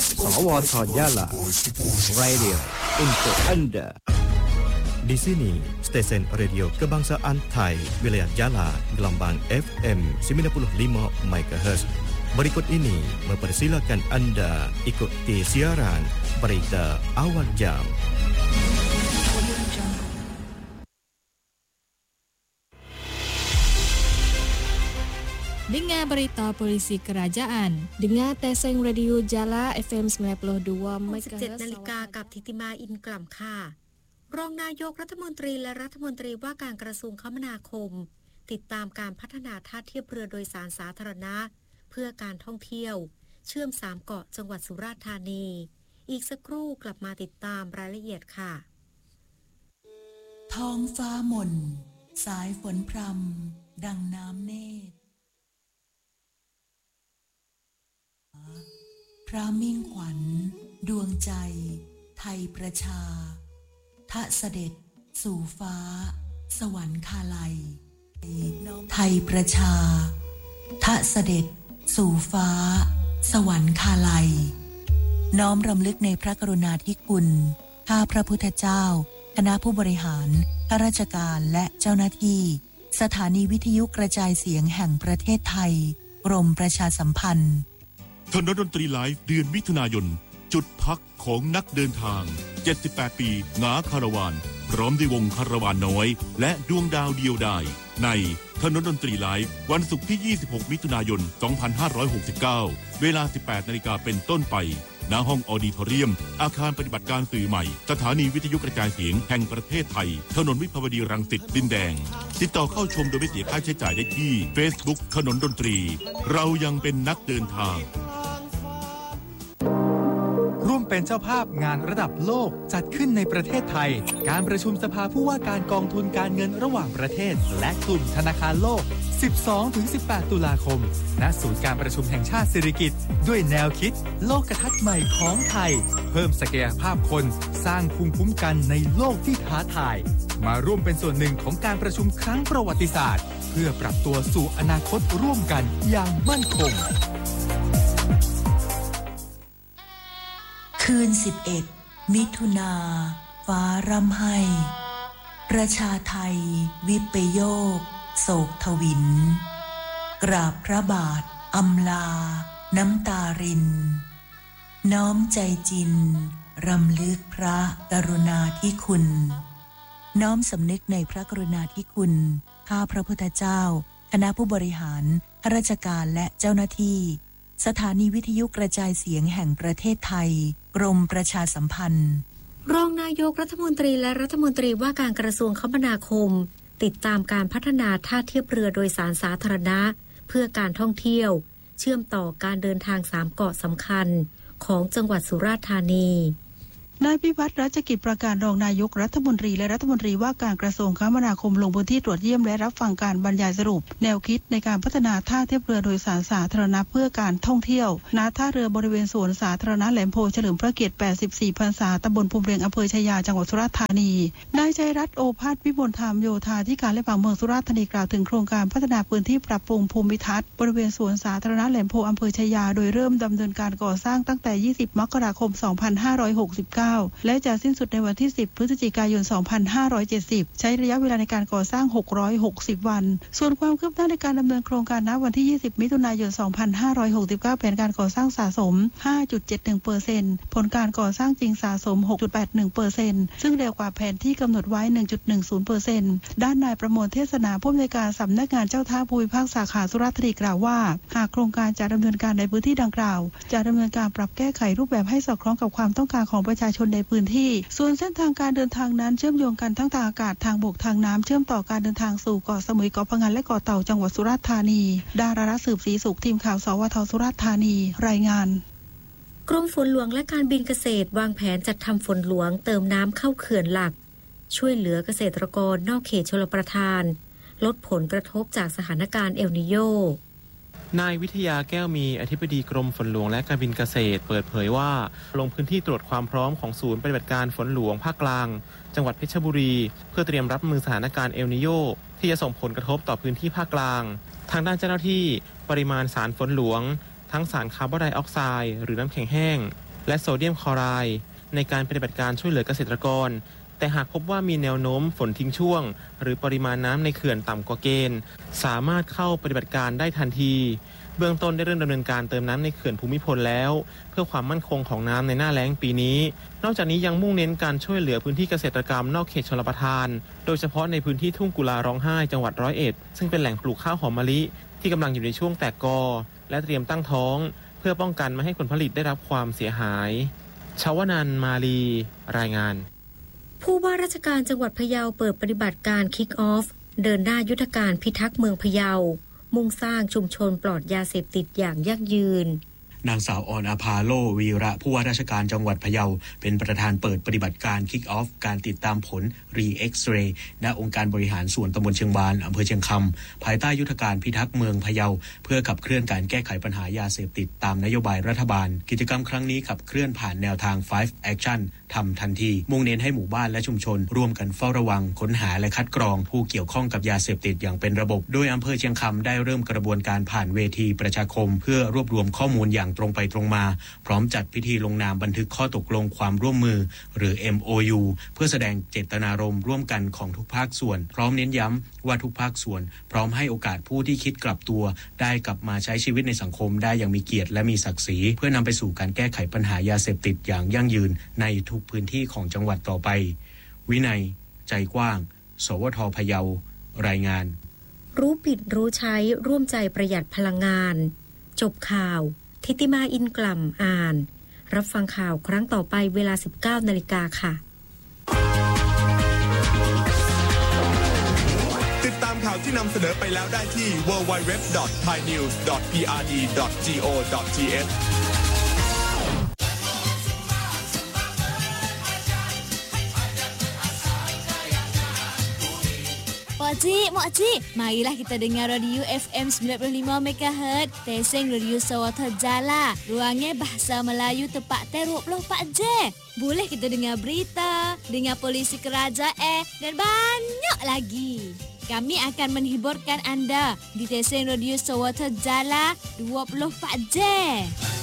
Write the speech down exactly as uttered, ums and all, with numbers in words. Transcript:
สวทYala Radio untuk Anda. Di sini stesen radio kebangsaan Thai wilayah Yala gelombang F M sembilan puluh lima megahertz. Berikut ini mempersilakan anda ikuti siaran berita awal jam. Dengar berita polisi kerajaan. Dengar Teseng Radio Jala F M sembilan puluh dua megahertz. สิบเจ็ด นาฬิกากับทิติมาอินกล่ำค่ะรองนายกรัฐมนตรีและรัฐมนตรีว่าการกระทรวงคมนาคมติดตามการพัฒนาท่าเทียบเรือโดยสารสาธารณะเพื่อการท่องเที่ยวเชื่อมสามเกาะจังหวัดสุราษฎร์ธานีอีกสักครู่กลับมาติดตามรายละเอียดค่ะท้องฟ้ามนสายฝนพรำดังน้ำเนตรพระมิ่งขวัญดวงใจไทยประชาทะเสด็จสู่ฟ้าสวรรคาลัยไทยประชาทะเสด็จสู่ฟ้าสวรรคาลัยน้อมรำลึกในพระกรุณาธิคุณข้าพระพุทธเจ้าคณะผู้บริหารข้าราชการและเจ้าหน้าที่สถานีวิทยุกระจายเสียงแห่งประเทศไทยกรมประชาสัมพันธ์ถนนดนตรีไลฟ์เดือนมิถุนายนจุดพักของนักเดินทางเจ็ดสิบแปดปีงาคาราวานพร้อมด้วยวงคาราวานน้อยและดวงดาวเดียวดายในถนนดนตรีไลฟ์วันศุกร์ที่ยี่สิบหกมิถุนายนสองพันห้าร้อยหกสิบเก้าเวลา สิบแปด นาฬิกาเป็นต้นไปณห้องออดิทอเรียมอาคารปฏิบัติการสื่อใหม่สถานีวิทยุกระจายเสียงแห่งประเทศไทยถนนวิภาวดีรังสิตดินแดงติดต่อเข้าชมโดยไม่เสียค่าใช้จ่ายได้ที่ Facebook ถนนดนตรีเรายังเป็นนักเดินทางร่วมเป็นเจ้าภาพงานระดับโลกจัดขึ้นในประเทศไทยการประชุมสภาผู้ว่าการกองทุนการเงินระหว่างประเทศและกลุ่มธนาคารโลก สิบสองถึงสิบแปด ตุลาคมณศูนย์การประชุมแห่งชาติสิริกิติ์ด้วยแนวคิดโลกทัศน์ใหม่ของไทยเพิ่มศักยภาพคนสร้างภูมิคุ้มกันในโลกที่ท้าทายมาร่วมเป็นส่วนหนึ่งของการประชุมครั้งประวัติศาสตร์เพื่อปรับตัวสู่อนาคตร่วมกันอย่างมั่นคงคืนสิบเอ็ดมิถุนาฟ้าร่ำไห้ประชาไทยวิปโยคโศกทวินกราบพระบาทอำลาน้ำตารินน้อมใจจินรำลึกพระกรุณาธิคุณน้อมสำนึกในพระกรุณาธิคุณข้าพระพุทธเจ้าคณะผู้บริหารข้าราชการและเจ้าหน้าที่สถานีวิทยุกระจายเสียงแห่งประเทศไทยกรมประชาสัมพันธ์รองนายกรัฐมนตรีและรัฐมนตรีว่าการกระทรวงคมนาคมติดตามการพัฒนาท่าเทียบเรือโดยสารสาธารณะเพื่อการท่องเที่ยวเชื่อมต่อการเดินทางสามเกาะสำคัญของจังหวัดสุราษฎร์ธานีนายพิพัฒน์รัชกิจประการรองนายกรัฐมนตรีและรัฐมนตรีว่าการกระทรวงคมนาคมลงพื้นที่ตรวจเยี่ยมและรับฟังการบรรยายสรุปแนวคิดในการพัฒนาท่าเทียบเรือโดยสารสาธารณะเพื่อการท่องเที่ยวณท่าเรือบริเวณสวนสาธารณะแหลมโพเฉลิมพระเกียรติแปดสิบสี่พรรษาตำบลภูมิเรียงอำเภอชายาจังหวัดสุราษฎร์ธานีนายชัยรัตน์โอภาสวิมลธรรมโยธาธิการและผังเมืองสุราษฎร์ธานีกล่าวถึงโครงการพัฒนาพื้นที่ปรับปรุงภูมิทัศน์บริเวณสวนสาธารณะแหลมโพอำเภอชายาโดยเริ่มดำเนินการก่อสร้างตั้งแต่ยี่สิบมกราคมสองพันห้าร้อยหกสิบเก้าและจะสิ้นสุดในวันที่สิบพฤศจิกายนสองพันห้าร้อยเจ็ดสิบใช้ระยะเวลาในการก่อสร้างหกร้อยหกสิบวันส่วนความคืบหน้าในการดำเนินโครงการณวันที่ยี่สิบมิถุนายนสองพันห้าร้อยหกสิบเก้าแผนการก่อสร้างสะสม ห้าจุดเจ็ดหนึ่งเปอร์เซ็นต์ ผลการก่อสร้างจริงสะสม หกจุดแปดหนึ่งเปอร์เซ็นต์ ซึ่งเร็วกว่าแผนที่กำหนดไว้ หนึ่งจุดหนึ่งศูนย์เปอร์เซ็นต์ ด้านนายประมวลเทศนาผู้อำนวยการสำนักงานเจ้าท่าภูมิภาคสาขาสุราษฎร์ธานีกล่าวว่าหากโครงการจะดำเนินการในพื้นที่ดังกล่าวจะดำเนินการปรับแก้ไขรูปแบบให้สอดคล้องกับความต้องการของประชาชนในพื้นที่ส่วนเส้นทางการเดินทางนั้นเชื่อมโยงกันทั้งทางอากาศทางบกทางน้ำเชื่อมต่อการเดินทางสู่เกาะสมุยเกาะพะงันและเกาะเต่าจังหวัดสุราษฎร์ธานีดารารัตน์สืบศรีสุขทีมข่าวสวทสุราษฎร์ธานีรายงานกรมฝนหลวงและการบินเกษตรวางแผนจัดทำฝนหลวงเติมน้ำเข้าเขื่อนหลักช่วยเหลือเกษตรกรนอกเขตชลประทานลดผลกระทบจากสถานการณ์เอลนีโญนายวิทยาแก้วมีอธิบดีกรมฝนหลวงและการบินเกษตรเปิดเผยว่าลงพื้นที่ตรวจความพร้อมของศูนย์ปฏิบัติการฝนหลวงภาคกลางจังหวัดเพชรบุรีเพื่อเตรียมรับมือสถานการณ์เอลนีโญที่จะส่งผลกระทบต่อพื้นที่ภาคกลางทางด้านเจ้าหน้าที่ปริมาณสารฝนหลวงทั้งสารคาร์บอนไดออกไซด์หรือน้ำแข็งแห้งและโซเดียมคลอไรด์ในการปฏิบัติการช่วยเหลือเกษตรกรแต่หากพบว่ามีแนวโน้มฝนทิ้งช่วงหรือปริมาณน้ำในเขื่อนต่ำกว่าเกณฑ์สามารถเข้าปฏิบัติการได้ทันทีเบื้องต้นได้เริ่มดำเนินการเติมน้ำในเขื่อนภูมิพลแล้วเพื่อความมั่นคงของน้ำในหน้าแล้งปีนี้นอกจากนี้ยังมุ่งเน้นการช่วยเหลือพื้นที่เกษตรกรรมนอกเขตชลประทานโดยเฉพาะในพื้นที่ทุ่งกุลาร้องไห้จังหวัดร้อยเอ็ดซึ่งเป็นแหล่งปลูกข้าวหอมมะลิที่กำลังอยู่ในช่วงแตกกอและเตรียมตั้งท้องเพื่อป้องกันไม่ให้ผลผลิตได้รับความเสียหายชวนันท์มาลีรายงานผู้ว่าราชการจังหวัดพะเยาเปิดปฏิบัติการคิกออฟเดินหน้ายุทธการพิทักษ์เมืองพะเยามุ่งสร้างชุมชนปลอดยาเสพติดอย่างยั่งยืนนางสาวออนอาภาโลวีระผู้ว่าราชการจังหวัดพะเยาเป็นประธานเปิดปฏิบัติการ Kick Off การติดตามผล Re-X-ray ณองค์การบริหารส่วนตำบลเชียงบานอำเภอเชียงคำภายใต้ยุทธการพิทักษ์เมืองพะเยาเพื่อขับเคลื่อนการแก้ไขปัญหายาเสพติดตามนโยบายรัฐบาลกิจกรรมครั้งนี้ขับเคลื่อนผ่านแนวทาง ไฟว์ Action ทำทันทีมุ่งเน้นให้หมู่บ้านและชุมชนร่วมกันเฝ้าระวังค้นหาและคัดกรองผู้เกี่ยวข้องกับยาเสพติดอย่างเป็นระบบโดยอำเภอเชียงคำได้เริ่มกระบวนการผ่านเวทีประชาคมเพื่อรวบรวมข้อมูลอย่างตรงไปตรงมาพร้อมจัดพิธีลงนามบันทึกข้อตกลงความร่วมมือหรือ เอ็ม โอ ยู เพื่อแสดงเจตนารมณ์ร่วมกันของทุกภาคส่วนพร้อมเน้นย้ำว่าทุกภาคส่วนพร้อมให้โอกาสผู้ที่คิดกลับตัวได้กลับมาใช้ชีวิตในสังคมได้อย่างมีเกียรติและมีศักดิ์ศรีเพื่อนำไปสู่การแก้ไขปัญหายาเสพติดอย่างยั่งยืนในทุกพื้นที่ของจังหวัดต่อไปวินัยใจกว้างสวท.พะเยารายงานรู้ผิดรู้ใช้ร่วมใจประหยัดพลังงานจบข่าวทิติมาอินกล่ำอ่านรับฟังข่าวครั้งต่อไปเวลา สิบเก้านาฬิกา ค่ะติดตามข่าวที่นำเสนอไปแล้วได้ที่ ดับเบิลยู ดับเบิลยู ดับเบิลยู ดอท ไทยนิวส์ ดอท พี อาร์ ดี ดอท จี โอ ดอท ที เอช Makcik, makcik, marilah kita dengar radio F M sembilan puluh lima megahertz, Teseng Radio Sawata Jala, ruangnya bahasa Melayu tepat dua puluh empat jam. Boleh kita dengar berita, dengar polisi kerajaan dan banyak lagi. Kami akan menghiburkan anda di Teseng Radio Sawata Jala dua puluh empat jam.